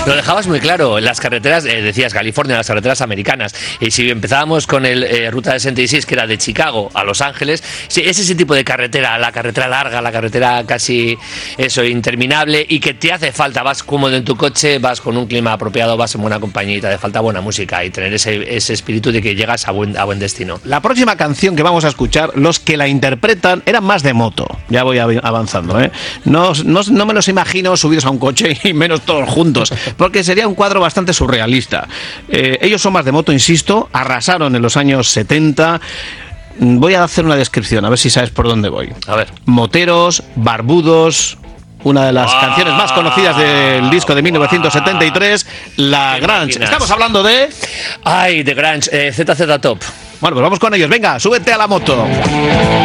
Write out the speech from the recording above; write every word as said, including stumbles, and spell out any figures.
Lo dejabas muy claro. Las carreteras, eh, decías California, las carreteras americanas. Y si empezábamos con el eh, Ruta sesenta y seis, que era de Chicago a Los Ángeles, sí, es ese tipo de carretera, la carretera larga, la carretera casi eso, interminable, y que te hace falta. Vas cómodo en tu coche, vas con un clima apropiado, vas en buena compañía y te hace falta buena música y tener ese, ese espíritu de que llegas a buen, a buen destino. La próxima canción que vamos a escuchar, los que la interpretan eran más de moto. Ya voy avanzando, ¿eh? No, no, no me los imagino subidos a un coche y menos todos juntos, porque sería un cuadro bastante surrealista. Eh, ellos son más de moto, insisto, arrasaron en los años setenta. Voy a hacer una descripción, a ver si sabes por dónde voy. A ver. Moteros, barbudos. Una de las wow. canciones más conocidas del disco de mil novecientos setenta y tres, La Grunge. Estamos hablando de... Ay, de Grunge, eh, Z Z Top. Bueno, pues vamos con ellos. Venga, súbete a la moto.